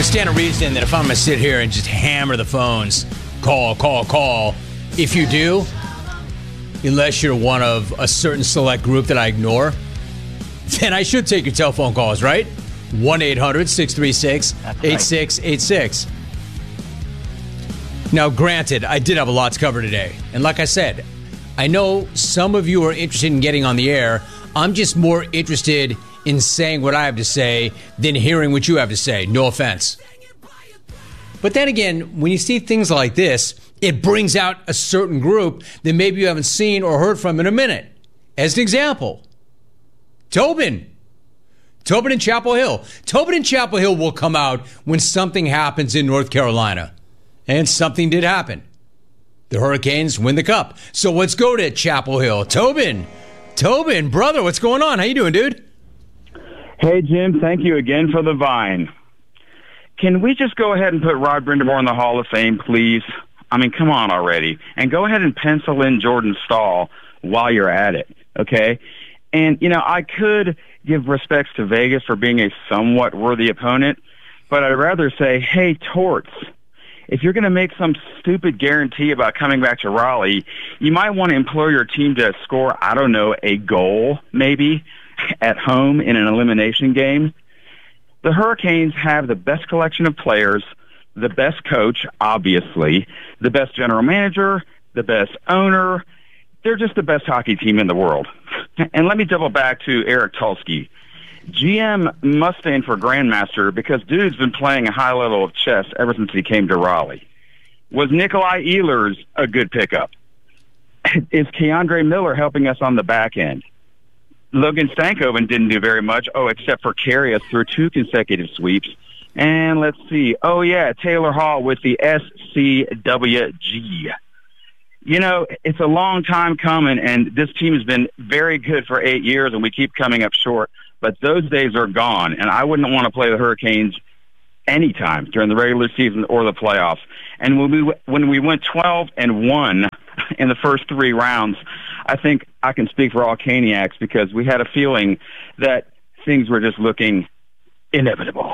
stand to reason that if I'm going to sit here and just hammer the phones, call, if you do, unless you're one of a certain select group that I ignore, then I should take your telephone calls, right? 1-800-636-8686. Now, granted, I did have a lot to cover today. And like I said, I know some of you are interested in getting on the air. I'm just more interested in saying what I have to say than hearing what you have to say. No offense. But then again, when you see things like this, it brings out a certain group that maybe you haven't seen or heard from in a minute. As an example, Tobin in Chapel Hill. Tobin in Chapel Hill will come out when something happens in North Carolina. And something did happen. The Hurricanes win the cup. So let's go to Chapel Hill. Tobin, brother, what's going on? How you doing, dude? Hey, Jim, thank you again for the Vine. Can we just go ahead and put Rod Brindamore in the Hall of Fame, please? I mean, come on already. And go ahead and pencil in Jordan Staal while you're at it, okay? And, I could give respects to Vegas for being a somewhat worthy opponent, but I'd rather say, hey, Torts, if you're going to make some stupid guarantee about coming back to Raleigh, you might want to implore your team to score, I don't know, a goal, maybe, at home in an elimination game. The Hurricanes have the best collection of players, the best coach, obviously, the best general manager, the best owner. They're just the best hockey team in the world. And let me double back to Eric Tulsky. GM must stand for Grandmaster because dude's been playing a high level of chess ever since he came to Raleigh. Was Nikolai Ehlers a good pickup? Is Keandre Miller helping us on the back end? Logan Stankoven didn't do very much, except for carry us through 2 consecutive sweeps. And let's see. Taylor Hall with the SCWG. It's a long time coming, and this team has been very good for 8 years, and we keep coming up short. But those days are gone, and I wouldn't want to play the Hurricanes anytime during the regular season or the playoffs. And when we went 12-1 in the first 3 rounds, I think I can speak for all Caniacs because we had a feeling that things were just looking inevitable.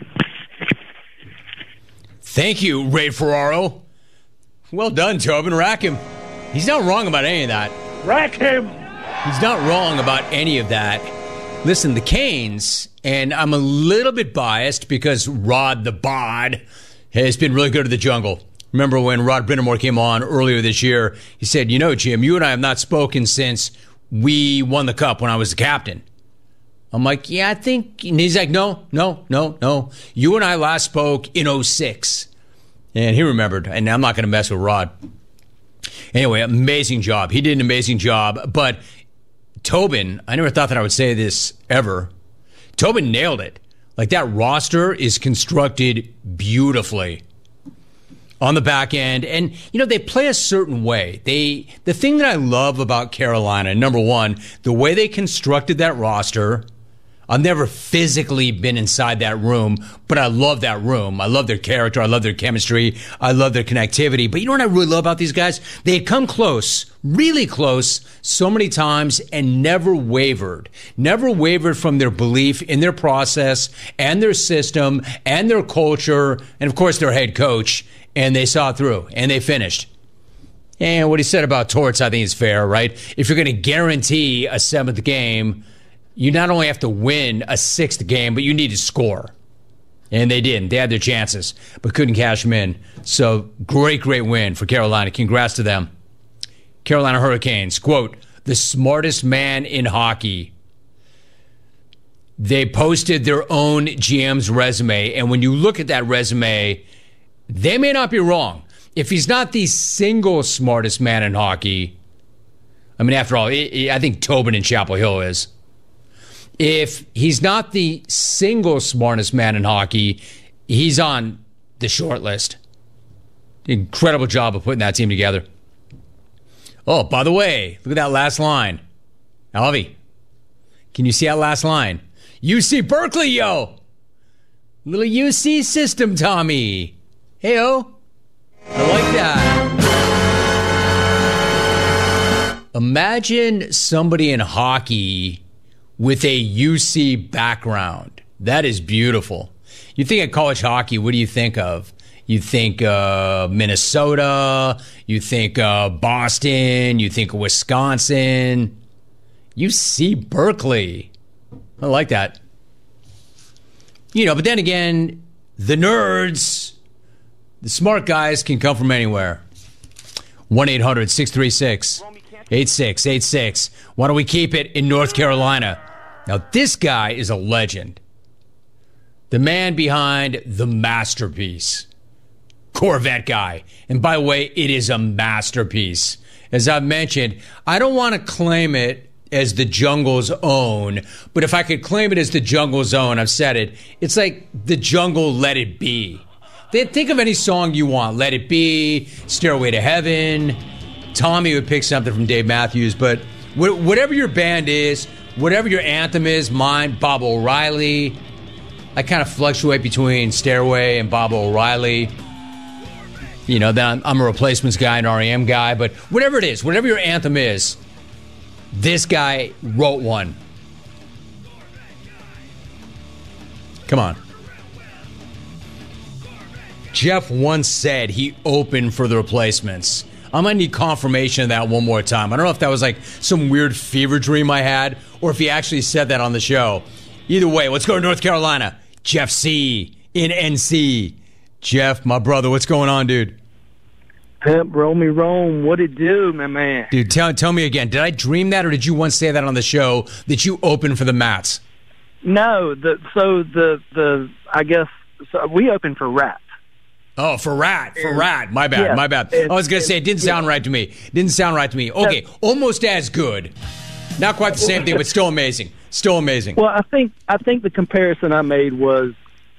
Thank you, Ray Ferraro. Well done, Tobin. Rack him. He's not wrong about any of that. Rack him! He's not wrong about any of that. Listen, the Canes, and I'm a little bit biased because Rod the Bod has been really good at the jungle. Remember when Rod Brindamore came on earlier this year, he said, Jim, you and I have not spoken since we won the cup when I was the captain. I'm like, yeah, I think, and he's like, no. You and I last spoke in 2006. And he remembered, and I'm not going to mess with Rod. Anyway, amazing job. He did an amazing job, but Tobin, I never thought that I would say this ever. Tobin nailed it. Like, that roster is constructed beautifully on the back end. And, they play a certain way. The thing that I love about Carolina, number one, the way they constructed that roster. I've never physically been inside that room, but I love that room. I love their character. I love their chemistry. I love their connectivity. But you know what I really love about these guys? They had come close, really close, so many times and never wavered. Never wavered from their belief in their process and their system and their culture and, of course, their head coach. And they saw it through, and they finished. And what he said about Torts, I think is fair, right? If you're going to guarantee a 7th game, you not only have to win a 6th game, but you need to score. And they didn't. They had their chances, but couldn't cash them in. So great win for Carolina. Congrats to them. Carolina Hurricanes, quote, the smartest man in hockey. They posted their own GM's resume, and when you look at that resume, they may not be wrong. If he's not the single smartest man in hockey, I mean, after all, I think Tobin in Chapel Hill is. If he's not the single smartest man in hockey, he's on the short list. Incredible job of putting that team together. Oh, by the way, look at that last line. Alvy, can you see that last line? UC Berkeley, yo! Little UC system, Tommy. Hey-o. I like that. Imagine somebody in hockey with a UC background. That is beautiful. You think of college hockey, what do you think of? You think Minnesota, you think Boston, you think Wisconsin. UC Berkeley. I like that. But then again, the nerds, the smart guys can come from anywhere. 1-800-636-8686. Why don't we keep it in North Carolina? Now, this guy is a legend. The man behind the masterpiece. Corvette guy. And by the way, it is a masterpiece. As I've mentioned, I don't want to claim it as the Jungle's own, but if I could claim it as the Jungle's own, I've said it, it's like the Jungle Let It Be. Think of any song you want. Let It Be, Stairway to Heaven. Tommy would pick something from Dave Matthews, but whatever your band is, whatever your anthem is, mine, Bob O'Reilly. I kind of fluctuate between Stairway and Bob O'Reilly. Then I'm a Replacements guy, an R.E.M. guy, but whatever it is, whatever your anthem is, this guy wrote one. Come on. Jeff once said he opened for the Replacements. I'm going to need confirmation of that one more time. I don't know if that was like some weird fever dream I had or if he actually said that on the show. Either way, let's go to North Carolina. Jeff C. in NC. Jeff, my brother, what's going on, dude? Pimp, roll me Rome. What it do, my man? Dude, tell me again. Did I dream that, or did you once say that on the show that you opened for the Mats? No, I guess we opened for Rat. Oh, for Rat. My bad. I was gonna say it didn't sound right to me. Okay, almost as good. Not quite the same thing, but still amazing. Well, I think the comparison I made was,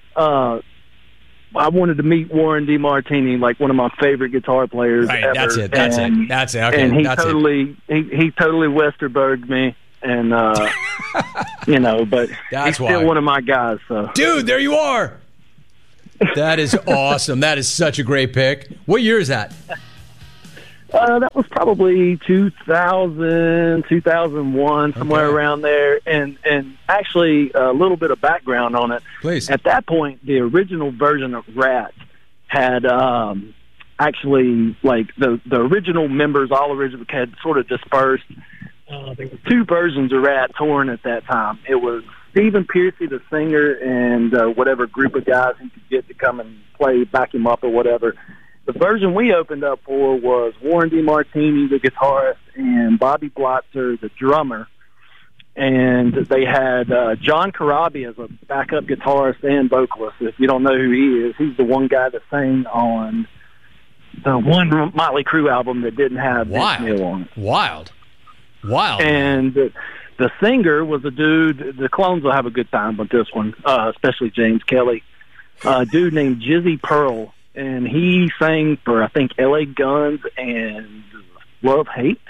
I wanted to meet Warren DeMartini, like one of my favorite guitar players right, ever. That's it. Okay, and he totally Westerberged me, and but that's he's still one of my guys. So, dude, there you are. That is awesome. That is such a great pick. What year is that? That was probably 2000, 2001, somewhere around there. And actually, a little bit of background on it. Please. At that point, the original version of Rat had actually, like, the original members, had sort of dispersed. There were two versions of Rat touring at that time. It was Stephen Pearcy, the singer, and whatever group of guys he could get to come and play, back him up or whatever. The version we opened up for was Warren DeMartini, the guitarist, and Bobby Blotzer, the drummer. And they had John Corabi as a backup guitarist and vocalist. If you don't know who he is, he's the one guy that sang on the one Motley Crue album that didn't have Vince Neil on it. Wild. And the singer was a dude, the clones will have a good time with this one, especially James Kelly, a dude named Jizzy Pearl. And he sang for, I think, L.A. Guns and Love Hate.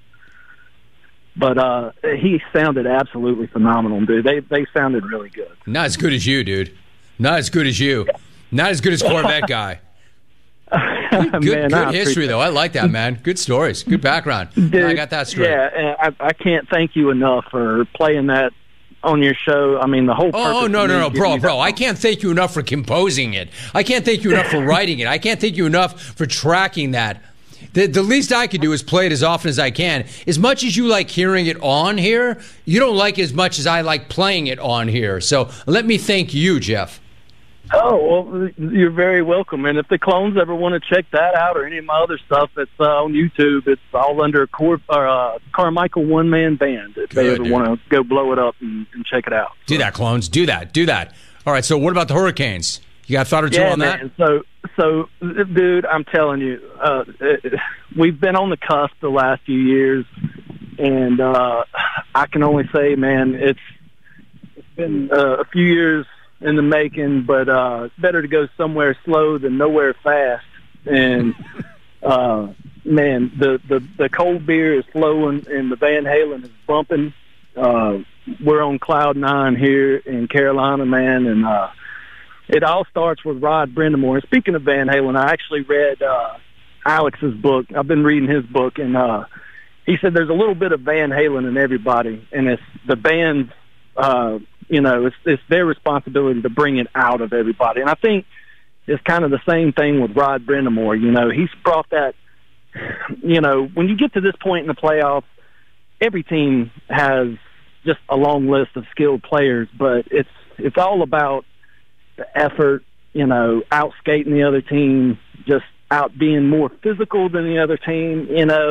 But he sounded absolutely phenomenal, dude. They sounded really good. Not as good as you, dude. Not as good as you. Not as good as Corvette guy. Good history, though. I like that, man. Good stories. Good background. Dude, I got that straight. Yeah, I can't thank you enough for playing that on your show. I mean, the whole purpose. Oh, no, bro. I can't thank you enough for composing it. I can't thank you enough for writing it. I can't thank you enough for tracking that. The least I can do is play it as often as I can. As much as you like hearing it on here, you don't like it as much as I like playing it on here. So let me thank you, Jeff. Oh, well, you're very welcome. And if the clones ever want to check that out or any of my other stuff that's on YouTube, it's all under Carmichael One Man Band. If they ever want to go blow it up and check it out. Do that, clones. Do that. All right, so what about the Hurricanes? You got a thought or two on that? Man. So, dude, I'm telling you, we've been on the cusp the last few years, and I can only say, man, it's been a few years in the making, but it's better to go somewhere slow than nowhere fast. And man, the cold beer is flowing and the Van Halen is bumping. We're on cloud nine here in Carolina, man, and it all starts with Rod Brindamore. And speaking of Van Halen, I actually read Alex's book. I've been reading his book, and he said there's a little bit of Van Halen in everybody, and it's the band's it's their responsibility to bring it out of everybody. And I think it's kind of the same thing with Rod Brind'Amour. He's brought that, when you get to this point in the playoffs, every team has just a long list of skilled players, but it's all about the effort, out skating the other team, just out being more physical than the other team.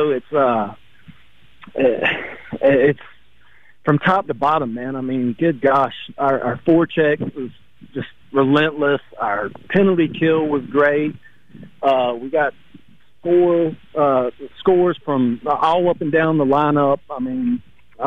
It's from top to bottom, man. I mean, good gosh, our forecheck was just relentless. Our penalty kill was great. We got scores from all up and down the lineup. I mean,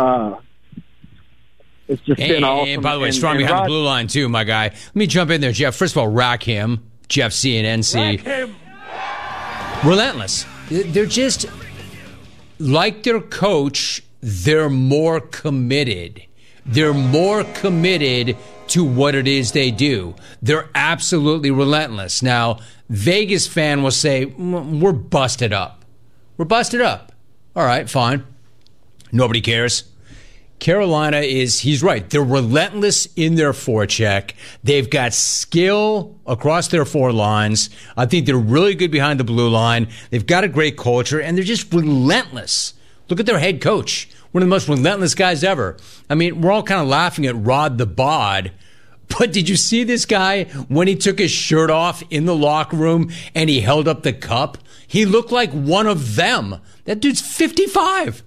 it's just been awesome. And by the way, strong behind the blue line too, my guy. Let me jump in there, Jeff. First of all, rack him, Jeff C and NC. Rack him. Relentless. They're just like their coach. They're more committed. They're more committed to what it is they do. They're absolutely relentless. Now, Vegas fan will say, we're busted up. We're busted up. All right, fine. Nobody cares. Carolina he's right. They're relentless in their forecheck. They've got skill across their four lines. I think they're really good behind the blue line. They've got a great culture, and they're just relentless. Look at their head coach, one of the most relentless guys ever. I mean, we're all kind of laughing at Rod the Bod, but did you see this guy when he took his shirt off in the locker room and he held up the cup? He looked like one of them. That dude's 55.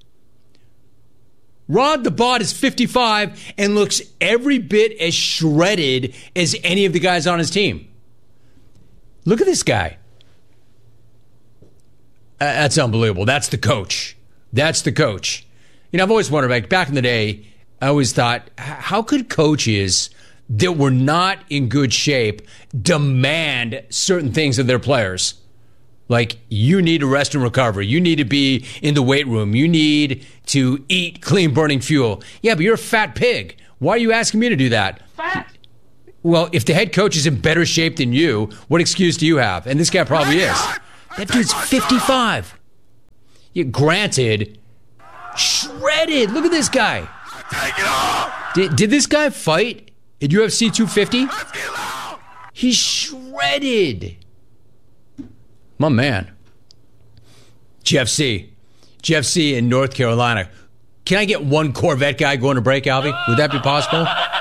Rod the Bod is 55 and looks every bit as shredded as any of the guys on his team. Look at this guy. That's unbelievable. That's the coach. That's the coach. I've always wondered, like back in the day, I always thought, how could coaches that were not in good shape demand certain things of their players? Like, you need to rest and recover. You need to be in the weight room. You need to eat clean burning fuel. Yeah, but you're a fat pig. Why are you asking me to do that? Fat. Well, if the head coach is in better shape than you, what excuse do you have? And this guy probably is. That dude's 55. Yeah, granted, shredded. Look at this guy. Take it off. Did this guy fight at UFC 250? He's shredded. My man. Jeff C in North Carolina. Can I get one Corvette guy going to break, Albie? Would that be possible?